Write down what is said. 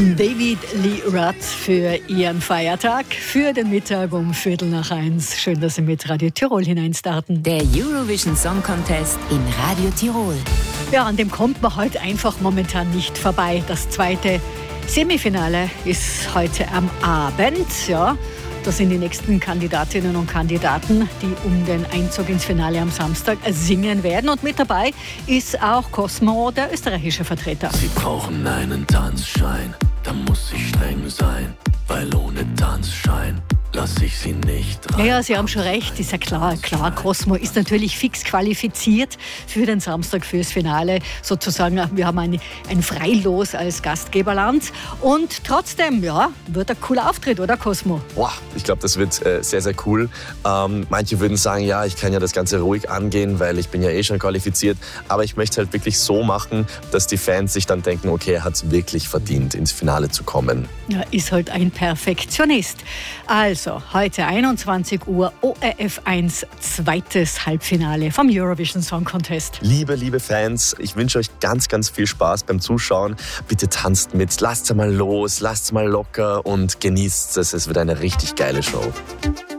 David Lee Roth für Ihren Feiertag, für den Mittag um 1:15. Schön, dass Sie mit Radio Tirol hineinstarten. Der Eurovision Song Contest in Radio Tirol. Ja, an dem kommt man heute einfach momentan nicht vorbei. Das zweite Semifinale ist heute am Abend. Ja, das sind die nächsten Kandidatinnen und Kandidaten, die um den Einzug ins Finale am Samstag singen werden. Und mit dabei ist auch Cosmo, der österreichische Vertreter. Sie brauchen einen Tanzschein, da muss ich streng sein, weil ohne Tanzschein lass ich sie nicht rein. Ja, Sie haben schon recht, ist ja klar. Cosmo ist natürlich fix qualifiziert für den Samstag, fürs Finale. Sozusagen, wir haben ein Freilos als Gastgeberland. Und trotzdem, ja, wird ein cooler Auftritt, oder Cosmo? Boah, ich glaube, das wird sehr, sehr cool. Manche würden sagen, ja, ich kann ja das Ganze ruhig angehen, weil ich bin ja eh schon qualifiziert. Aber ich möchte halt wirklich so machen, dass die Fans sich dann denken, okay, er hat es wirklich verdient, ins Finale zu kommen. Ja, ist halt ein Perfektionist. Also, heute 21 Uhr, ORF1, zweites Halbfinale vom Eurovision Song Contest. Liebe Fans, ich wünsche euch ganz, ganz viel Spaß beim Zuschauen. Bitte tanzt mit, lasst mal los, lasst mal locker und genießt es. Es wird eine richtig geile Show.